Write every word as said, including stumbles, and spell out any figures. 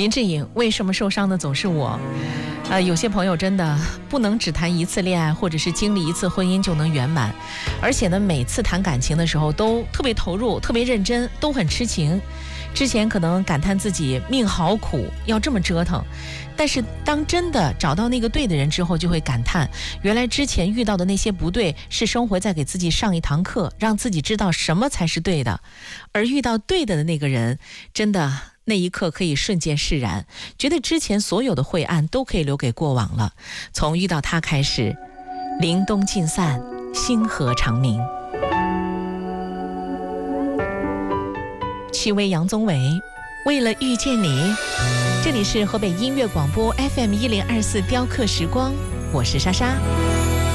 林志颖，为什么受伤的总是我？呃，有些朋友真的不能只谈一次恋爱，或者是经历一次婚姻就能圆满，而且呢，每次谈感情的时候都特别投入、特别认真，都很痴情。之前可能感叹自己命好苦，要这么折腾，但是当真的找到那个对的人之后，就会感叹，原来之前遇到的那些不对，是生活在给自己上一堂课，让自己知道什么才是对的。而遇到对的那个人，真的那一刻可以瞬间释然，觉得之前所有的晦暗都可以留给过往了。从遇到他开始，凛冬尽散，星河长明。戚薇、杨宗纬，为了遇见你。这里是河北音乐广播 F M 一零二四雕刻时光，我是莎莎。